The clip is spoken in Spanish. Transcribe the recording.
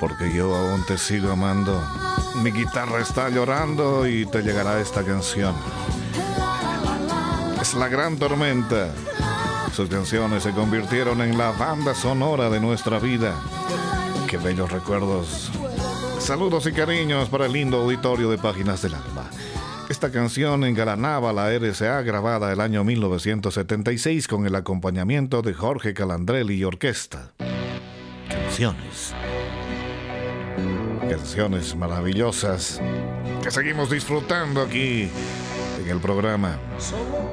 porque yo aún te sigo amando. Mi guitarra está llorando y te llegará esta canción. Es La Gran Tormenta. Sus canciones se convirtieron en la banda sonora de nuestra vida. Qué bellos recuerdos. Saludos y cariños para el lindo auditorio de Páginas del Alma. Esta canción engalanaba la RCA, grabada el año 1976 con el acompañamiento de Jorge Calandrelli y orquesta. Canciones maravillosas que seguimos disfrutando aquí en el programa.